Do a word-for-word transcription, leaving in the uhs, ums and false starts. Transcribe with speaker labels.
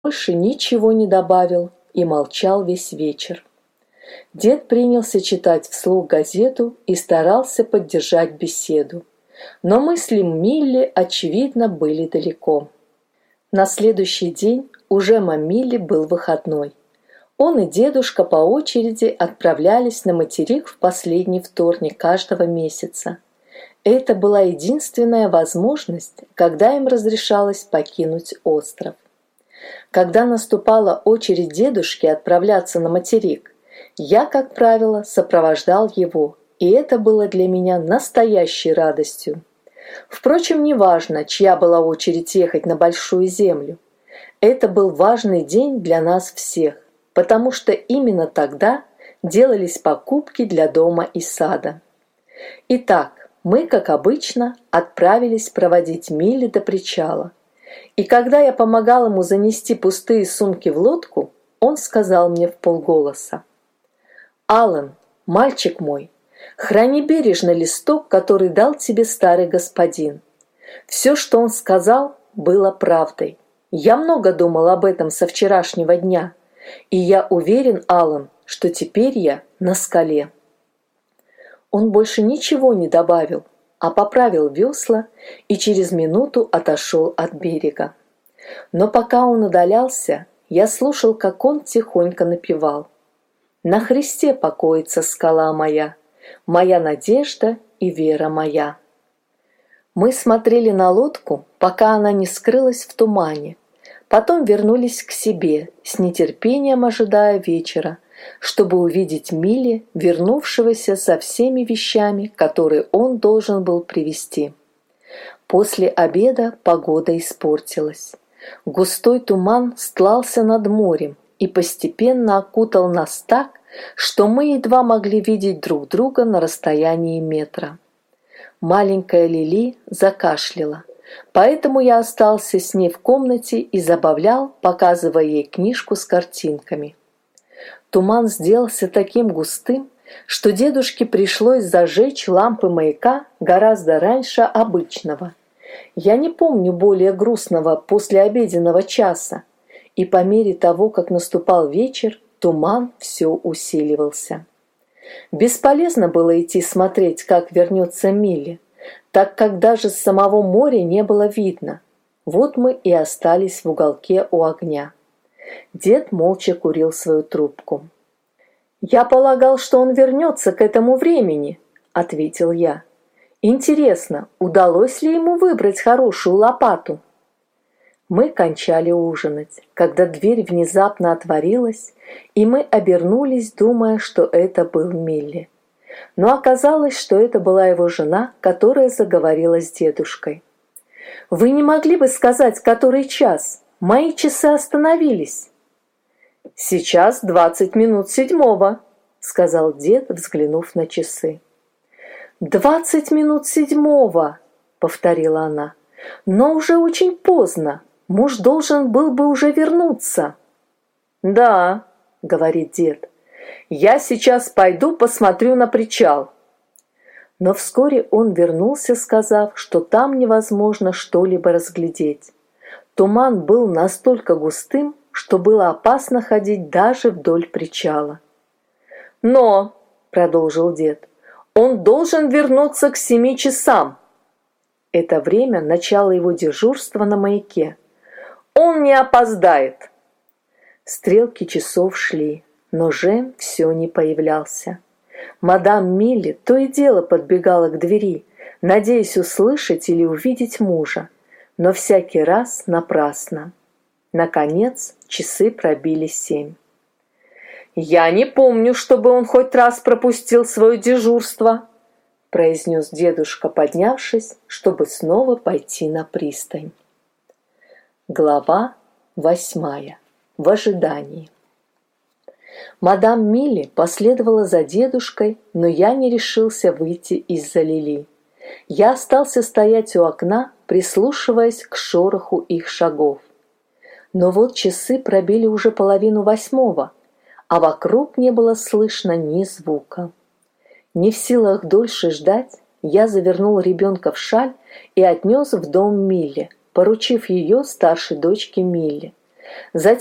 Speaker 1: больше ничего не добавил и молчал весь вечер. Дед принялся читать вслух газету и старался поддержать беседу. Но мысли Милли, очевидно, были далеко. На следующий день у Жема Милли был выходной. Он и дедушка по очереди отправлялись на материк в последний вторник каждого месяца. Это была единственная возможность, когда им разрешалось покинуть остров. Когда наступала очередь дедушки отправляться на материк, я, как правило, сопровождал его, и это было для меня настоящей радостью. Впрочем, неважно, чья была очередь ехать на Большую Землю. Это был важный день для нас всех, потому что именно тогда делались покупки для дома и сада. Итак, мы, как обычно, отправились проводить Милли до причала. И когда я помогал ему занести пустые сумки в лодку, он сказал мне вполголоса: «Алан, мальчик мой, храни бережно листок, который дал тебе старый господин. Все, что он сказал, было правдой. Я много думал об этом со вчерашнего дня, и я уверен, Алан, что теперь я на скале». Он больше ничего не добавил, а поправил весла и через минуту отошел от берега. Но пока он удалялся, я слушал, как он тихонько напевал: «На Христе покоится скала моя, моя надежда и вера моя». Мы смотрели на лодку, пока она не скрылась в тумане, потом вернулись к себе, с нетерпением ожидая вечера, чтобы увидеть Милли, вернувшегося со всеми вещами, которые он должен был привезти. После обеда погода испортилась. Густой туман стлался над морем и постепенно окутал нас так, что мы едва могли видеть друг друга на расстоянии метра. Маленькая Лили закашляла, поэтому я остался с ней в комнате и забавлял, показывая ей книжку с картинками. Туман сделался таким густым, что дедушке пришлось зажечь лампы маяка гораздо раньше обычного. Я не помню более грустного послеобеденного часа, и по мере того, как наступал вечер, туман все усиливался. Бесполезно было идти смотреть, как вернется Милли, так как даже с самого моря не было видно. Вот мы и остались в уголке у огня. Дед молча курил свою трубку. «Я полагал, что он вернется к этому времени», — ответил я. «Интересно, удалось ли ему выбрать хорошую лопату?» Мы кончали ужинать, когда дверь внезапно отворилась, и мы обернулись, думая, что это был Милли. Но оказалось, что это была его жена, которая заговорила с дедушкой. «Вы не могли бы сказать, который час? Мои часы остановились». «Сейчас двадцать минут седьмого», — сказал дед, взглянув на часы. «Двадцать минут седьмого», — повторила она. «Но уже очень поздно. Муж должен был бы уже вернуться». «Да», — говорит дед, — «я сейчас пойду посмотрю на причал». Но вскоре он вернулся, сказав, что там невозможно что-либо разглядеть. Туман был настолько густым, что было опасно ходить даже вдоль причала. «Но», — продолжил дед, — «он должен вернуться к семи часам». Это время начало его дежурства на маяке. «Он не опоздает». Стрелки часов шли, но Жем все не появлялся. Мадам Милли то и дело подбегала к двери, надеясь услышать или увидеть мужа, но всякий раз напрасно. Наконец часы пробили семь. «Я не помню, чтобы он хоть раз пропустил свое дежурство», — произнес дедушка, поднявшись, чтобы снова пойти на пристань. Глава восьмая. В ожидании. Мадам Милли последовала за дедушкой, но я не решился выйти из-за Лили. Я остался стоять у окна, прислушиваясь к шороху их шагов. Но вот часы пробили уже половину восьмого, а вокруг не было слышно ни звука. Не в силах дольше ждать, я завернул ребенка в шаль и отнес в дом Милли, поручив ее старшей дочке Милли. Затем